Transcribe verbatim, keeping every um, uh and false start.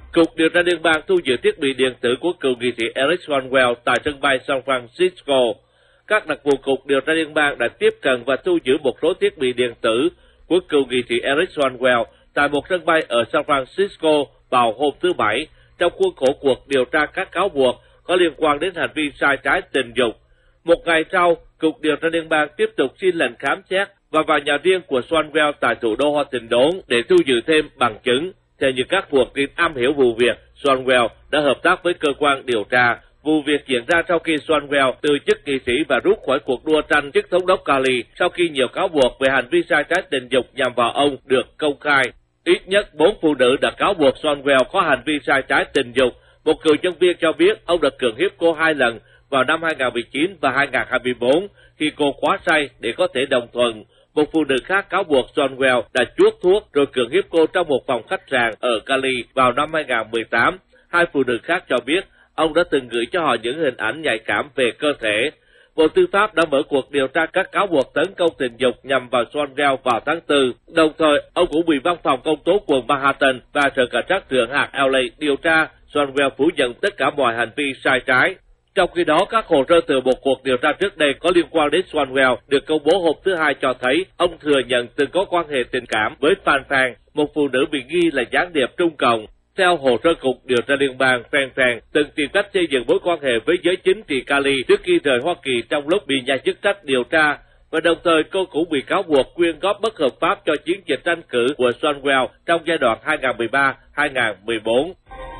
Cục điều tra liên bang thu giữ thiết bị điện tử của cựu nghị sĩ Eric Swalwell tại sân bay San Francisco. Các đặc vụ cục điều tra liên bang đã tiếp cận và thu giữ một số thiết bị điện tử của cựu nghị sĩ Eric Swalwell tại một sân bay ở San Francisco vào hôm thứ Bảy, trong khuôn khổ cuộc điều tra các cáo buộc có liên quan đến hành vi sai trái tình dục. Một ngày sau, Cục điều tra liên bang tiếp tục xin lệnh khám xét và vào nhà riêng của Swalwell tại thủ đô Washington để thu giữ thêm bằng chứng. Theo như các nguồn tin am hiểu vụ việc, Swalwell đã hợp tác với cơ quan điều tra. Vụ việc diễn ra sau khi Swalwell từ chức nghị sĩ và rút khỏi cuộc đua tranh chức thống đốc Cali sau khi nhiều cáo buộc về hành vi sai trái tình dục nhằm vào ông được công khai. Ít nhất bốn phụ nữ đã cáo buộc Swalwell có hành vi sai trái tình dục. Một cựu nhân viên cho biết ông đã cưỡng hiếp cô hai lần vào năm hai nghìn không trăm mười chín và hai nghìn không trăm hai mươi bốn khi cô quá say để có thể đồng thuận. Một phụ nữ khác cáo buộc Swalwell đã chuốc thuốc rồi cưỡng hiếp cô trong một phòng khách sạn ở Cali vào năm hai nghìn không trăm mười tám. Hai phụ nữ khác cho biết ông đã từng gửi cho họ những hình ảnh nhạy cảm về cơ thể. Bộ Tư pháp đã mở cuộc điều tra các cáo buộc tấn công tình dục nhằm vào Swalwell vào tháng tư. Đồng thời, ông cũng bị văn phòng công tố quận Manhattan và sở cảnh sát trưởng hạt L A điều tra. Swalwell phủ nhận tất cả mọi hành vi sai trái. Trong khi đó, các hồ sơ từ một cuộc điều tra trước đây có liên quan đến Swalwell được công bố hôm thứ Hai cho thấy ông thừa nhận từng có quan hệ tình cảm với Fan Fan, một phụ nữ bị nghi là gián điệp Trung Cộng. Theo hồ sơ Cục điều tra liên bang, Fan Fan từng tìm cách xây dựng mối quan hệ với giới chính trị Cali trước khi rời Hoa Kỳ trong lúc bị nhà chức trách điều tra, và đồng thời cô cũng bị cáo buộc quyên góp bất hợp pháp cho chiến dịch tranh cử của Swalwell trong giai đoạn hai nghìn không trăm mười ba đến hai nghìn không trăm mười bốn.